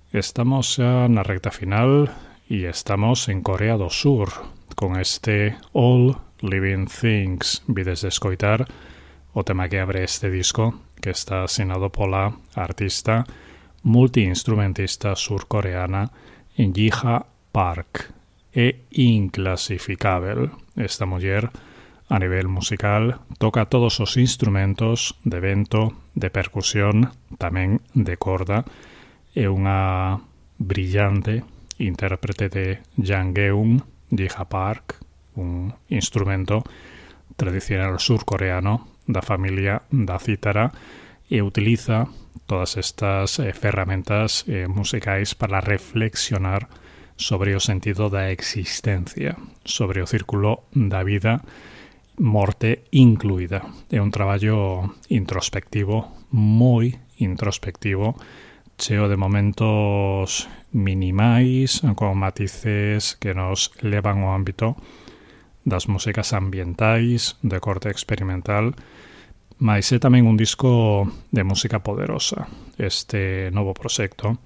Estamos xa na recta final e estamos en Corea do Sur con este All Living Things. Vides de escoitar o tema que abre este disco, que está asinado pola artista multiinstrumentista surcoreana Jiha Park. É inclasificável. Esta muller, a nivel musical, toca todos os instrumentos de vento, de percusión, tamén de corda. É unha brillante intérprete de Janggeum, Jiha Park, un instrumento tradicional surcoreano da familia da cítara, e utiliza todas estas ferramentas musicais para reflexionar sobre o sentido da existencia, sobre o círculo da vida, morte incluída. É un traballo introspectivo, moi introspectivo, cheo de momentos minimais, con matices que nos levan ao ámbito das músicas ambientais, de corte experimental, mais é tamén un disco de música poderosa. Este novo proxecto